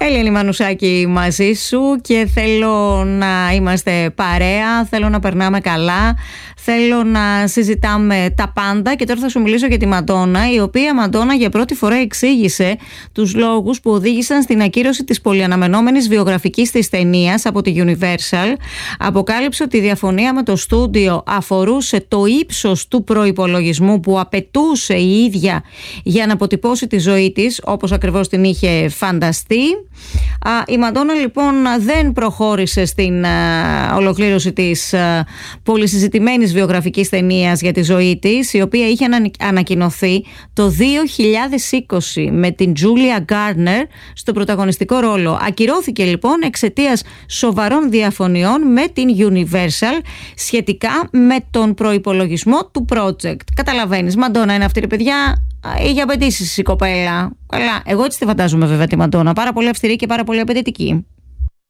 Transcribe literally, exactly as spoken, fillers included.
Ελένη Μανουσάκη μαζί σου και θέλω να είμαστε παρέα, θέλω να περνάμε καλά, θέλω να συζητάμε τα πάντα και τώρα θα σου μιλήσω για τη Μαντόνα, η οποία Μαντόνα για πρώτη φορά εξήγησε τους λόγους που οδήγησαν στην ακύρωση της πολυαναμενόμενης βιογραφικής της ταινίας από τη Universal. Αποκάλυψε ότι η διαφωνία με το στούντιο αφορούσε το ύψος του προϋπολογισμού που απαιτούσε η ίδια για να αποτυπώσει τη ζωή της όπως ακριβώς την είχε φανταστεί. Η Μαντόνα λοιπόν δεν προχώρησε στην ολοκλήρωση της πολυσυζητημένης βιογραφικής ταινίας για τη ζωή της, η οποία είχε ανακοινωθεί το δύο χιλιάδες είκοσι με την Julia Garner στο πρωταγωνιστικό ρόλο. Ακυρώθηκε λοιπόν εξαιτίας σοβαρών διαφωνιών με την Universal σχετικά με τον προϋπολογισμό του project. Καταλαβαίνεις, Μαντόνα είναι αυτή η παιδιά, είχε απαιτήσεις η κοπέλα. Καλά, εγώ έτσι τη φαντάζομαι βέβαια τη Μαντόνα. Πάρα πολύ αυστηρή και πάρα πολύ απαιτητική.